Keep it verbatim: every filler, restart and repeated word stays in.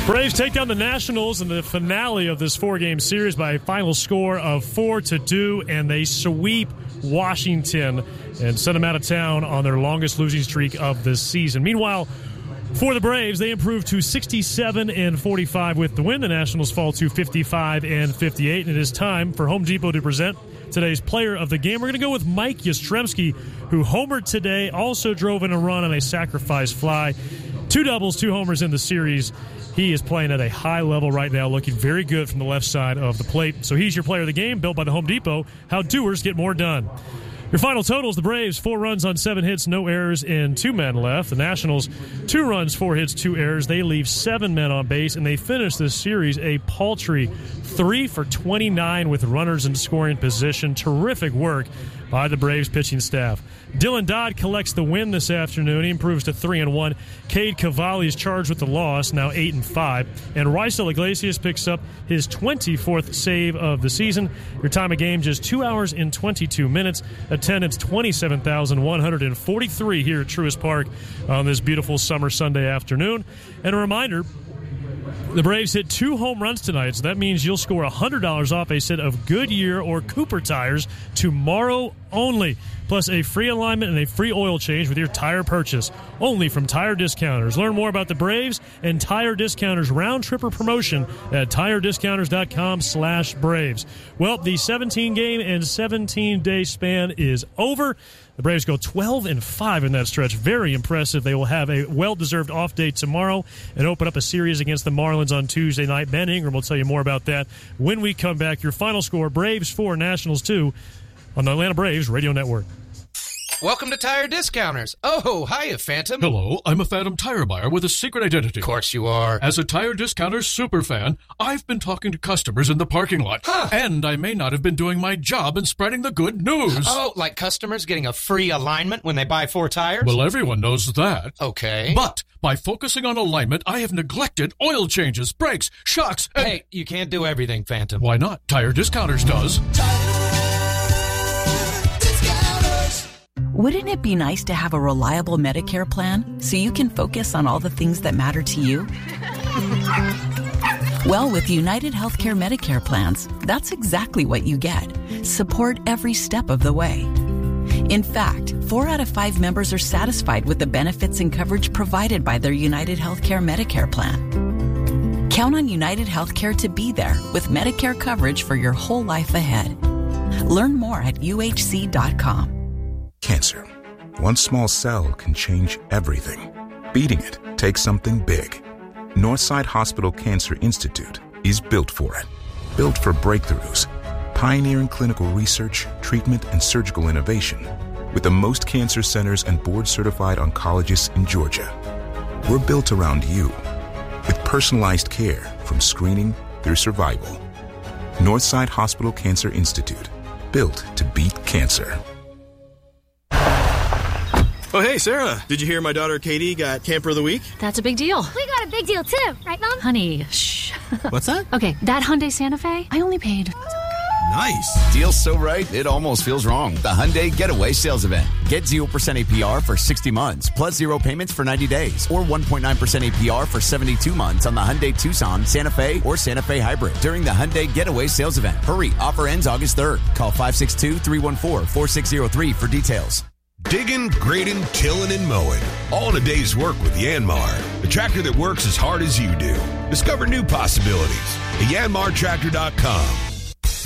Braves take down the Nationals in the finale of this four-game series by a final score of four to two, and they sweep Washington and send them out of town on their longest losing streak of the season. Meanwhile, for the Braves, they improved to sixty-seven and forty-five with the win. The Nationals fall to fifty-five and fifty-eight, and it is time for Home Depot to present today's player of the game. We're going to go with Mike Yastrzemski, who homered today, also drove in a run on a sacrifice fly. Two doubles, two homers in the series. He is playing at a high level right now, looking very good from the left side of the plate. So he's your player of the game, built by the Home Depot. How doers get more done. Your final totals, the Braves, four runs on seven hits, no errors, and two men left. The Nationals, two runs, four hits, two errors. They leave seven men on base, and they finish this series a paltry three for twenty-nine with runners in scoring position. Terrific work by the Braves pitching staff. Dylan Dodd collects the win this afternoon. He improves to three and one. Cade Cavalli is charged with the loss, now eight and five. And Raisel Iglesias picks up his twenty-fourth save of the season. Your time of game just two hours and twenty-two minutes. Attendance twenty-seven thousand one hundred forty-three here at Truist Park on this beautiful summer Sunday afternoon. And a reminder, the Braves hit two home runs tonight, so that means you'll score one hundred dollars off a set of Goodyear or Cooper tires tomorrow only, plus a free alignment and a free oil change with your tire purchase, only from Tire Discounters. Learn more about the Braves and Tire Discounters round-tripper promotion at tirediscounters.com slash Braves. Well, the seventeen-game and seventeen-day span is over. The Braves go twelve and five in that stretch. Very impressive. They will have a well-deserved off day tomorrow and open up a series against the Marlins on Tuesday night. Ben Ingram will tell you more about that when we come back. Your final score, Braves four, Nationals two, on the Atlanta Braves Radio Network. Welcome to Tire Discounters. Oh, hiya, Phantom. Hello, I'm a Phantom tire buyer with a secret identity. Of course you are. As a Tire Discounters superfan, I've been talking to customers in the parking lot. Huh. And I may not have been doing my job in spreading the good news. Oh, like customers getting a free alignment when they buy four tires? Well, everyone knows that. Okay. But by focusing on alignment, I have neglected oil changes, brakes, shocks, and... Hey, you can't do everything, Phantom. Why not? Tire Discounters does. Wouldn't it be nice to have a reliable Medicare plan so you can focus on all the things that matter to you? Well, with United Healthcare Medicare plans, that's exactly what you get. Support every step of the way. In fact, four out of five members are satisfied with the benefits and coverage provided by their United Healthcare Medicare plan. Count on United Healthcare to be there with Medicare coverage for your whole life ahead. Learn more at U H C dot com. Cancer. One small cell can change everything. Beating it takes something big. Northside Hospital Cancer Institute is built for it. Built for breakthroughs, pioneering clinical research, treatment, and surgical innovation, with the most cancer centers and board-certified oncologists in Georgia. We're built around you, with personalized care from screening through survival. Northside Hospital Cancer Institute, built to beat cancer. Oh, hey, Sarah. Did you hear my daughter Katie got Camper of the Week? That's a big deal. We got a big deal, too. Right, Mom? Honey, shh. What's that? Okay, that Hyundai Santa Fe, I only paid... Nice. Deal's so right, it almost feels wrong. The Hyundai Getaway Sales Event. Get zero percent A P R for sixty months, plus zero payments for ninety days, or one point nine percent A P R for seventy-two months on the Hyundai Tucson, Santa Fe, or Santa Fe Hybrid during the Hyundai Getaway Sales Event. Hurry, offer ends August third. Call five six two, three one four, four six zero three for details. Digging, grading, tilling, and mowing. All in a day's work with Yanmar, the tractor that works as hard as you do. Discover new possibilities at yanmar tractor dot com.